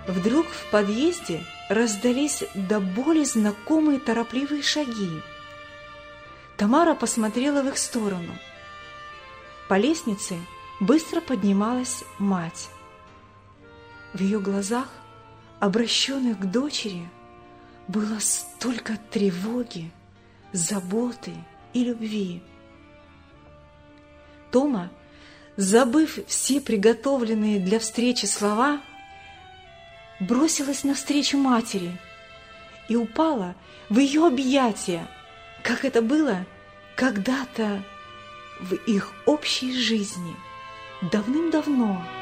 Вдруг в подъезде раздались до боли знакомые торопливые шаги. Тамара посмотрела в их сторону. По лестнице быстро поднималась мать. В ее глазах, обращенных к дочери, было столько тревоги, заботы и любви. Тома, забыв все приготовленные для встречи слова, бросилась навстречу матери и упала в ее объятия, как это было когда-то в их общей жизни, давным-давно.